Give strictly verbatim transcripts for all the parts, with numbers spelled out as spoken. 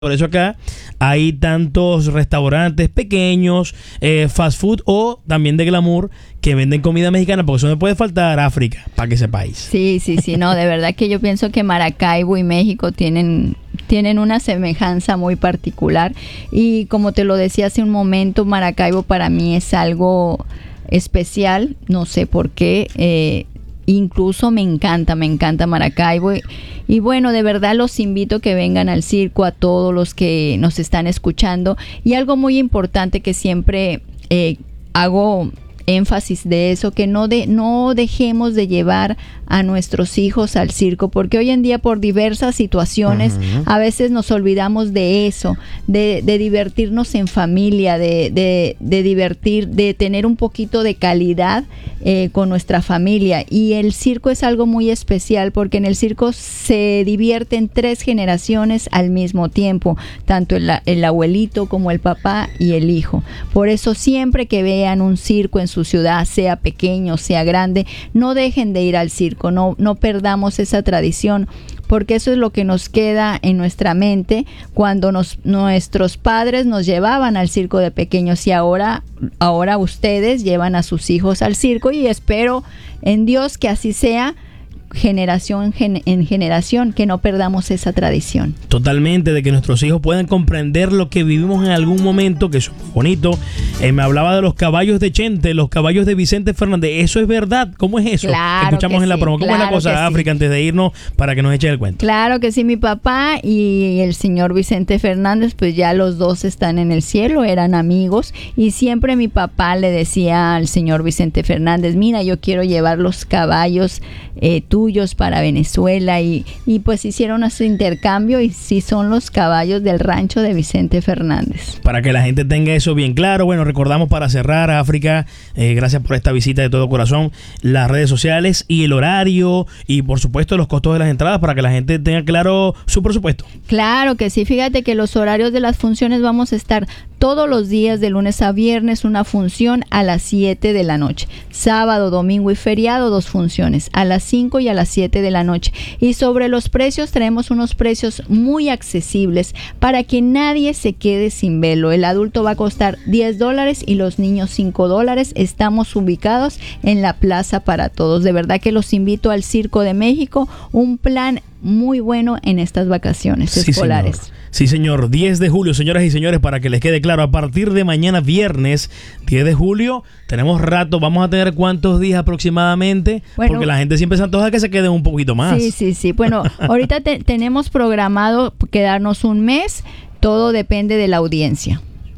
Por eso acá hay tantos restaurantes pequeños, eh, fast food o también de glamour que venden comida mexicana, porque eso no puede faltar África, para que sepáis. Sí, sí, sí, no, de verdad que yo pienso que Maracaibo y México tienen, tienen una semejanza muy particular. Y como te lo decía hace un momento, Maracaibo para mí es algo especial, no sé por qué, eh, incluso me encanta, me encanta Maracaibo. Y, y bueno, de verdad los invito a que vengan al circo, a todos los que nos están escuchando. Y algo muy importante que siempre eh, hago énfasis de eso, que no de no dejemos de llevar a nuestros hijos al circo, porque hoy en día por diversas situaciones uh-huh. a veces nos olvidamos de eso, de, de divertirnos en familia, de, de, de divertir, de tener un poquito de calidad eh, con nuestra familia. Y el circo es algo muy especial, porque en el circo se divierten tres generaciones al mismo tiempo, tanto el, el abuelito como el papá y el hijo. Por eso siempre que vean un circo en su ciudad, sea pequeño, sea grande, no dejen de ir al circo, no, no perdamos esa tradición, porque eso es lo que nos queda en nuestra mente cuando nos, nuestros padres nos llevaban al circo de pequeños, y ahora, ahora ustedes llevan a sus hijos al circo, y espero en Dios que así sea, generación en generación, que no perdamos esa tradición. Totalmente, de que nuestros hijos puedan comprender lo que vivimos en algún momento, que eso es muy bonito. Eh, me hablaba de los caballos de Chente, los caballos de Vicente Fernández. ¿Eso es verdad? ¿Cómo es eso? Claro Escuchamos en sí, la promo. ¿Cómo claro es la cosa, África, sí, antes de irnos, para que nos echen el cuento? Claro que sí, mi papá y el señor Vicente Fernández, pues ya los dos están en el cielo, eran amigos, y siempre mi papá le decía al señor Vicente Fernández: mira, yo quiero llevar los caballos eh, tú para Venezuela, y, y pues hicieron ese intercambio, y sí son los caballos del rancho de Vicente Fernández. Para que la gente tenga eso bien claro. Bueno, recordamos para cerrar, África, eh, gracias por esta visita de todo corazón, las redes sociales y el horario, y por supuesto los costos de las entradas, para que la gente tenga claro su presupuesto. Claro que sí, fíjate que los horarios de las funciones vamos a estar todos los días de lunes a viernes, una función a las siete de la noche. Sábado, domingo y feriado, dos funciones, a las cinco y a las siete de la noche. Y sobre los precios, tenemos unos precios muy accesibles para que nadie se quede sin velo. El adulto va a costar diez dólares y los niños cinco dólares. Estamos ubicados en la Plaza Para Todos. De verdad que los invito al Circo de México, un plan muy bueno en estas vacaciones sí, escolares. Señor. Sí, señor. diez de julio, señoras y señores, para que les quede claro, a partir de mañana viernes, diez de julio, tenemos rato. Vamos a tener ¿cuántos días aproximadamente? Bueno, porque la gente siempre se antoja que se quede un poquito más. Sí, sí, sí. Bueno, ahorita te, tenemos programado quedarnos un mes. Todo depende de la audiencia.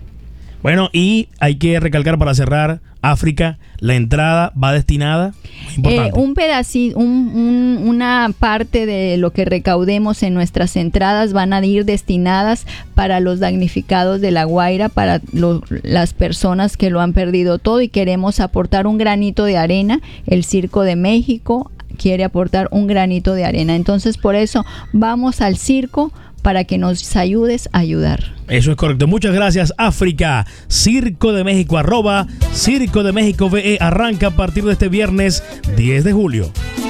Bueno, y hay que recalcar para cerrar, África, la entrada va destinada, eh, un pedacito, un, un, una parte de lo que recaudemos en nuestras entradas van a ir destinadas para los damnificados de La Guaira, para lo, las personas que lo han perdido todo, y queremos aportar un granito de arena. El Circo de México quiere aportar un granito de arena, entonces por eso vamos al circo, para que nos ayudes a ayudar. Eso es correcto. Muchas gracias, África. Circo de México, arroba Circo de México V E, arranca a partir de este viernes diez de julio.